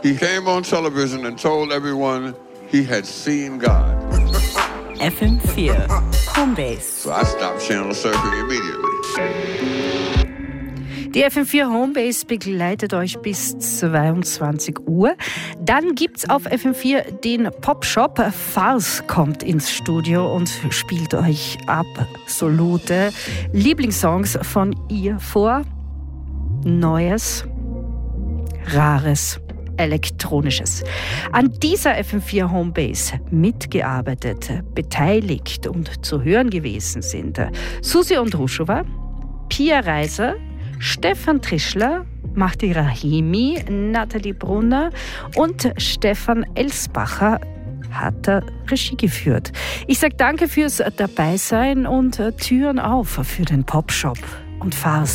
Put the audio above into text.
He came on television and told everyone he had seen God. FM4 Homebase. So I stopped channel surfing immediately. Die FM4 Homebase begleitet euch bis 22 Uhr. Dann gibt's auf FM4 den Popshop. Farce kommt ins Studio und spielt euch absolute Lieblingssongs von ihr vor. Neues, Rares, Elektronisches. An dieser FM4 Homebase mitgearbeitet, beteiligt und zu hören gewesen sind Susi Ondruschova, Pia Reiser, Stefan Trischler, Mahdi Rahimi, Nathalie Brunner und Stefan Elsbacher hat Regie geführt. Ich sage danke fürs Dabeisein und Türen auf für den Popshop und Farce.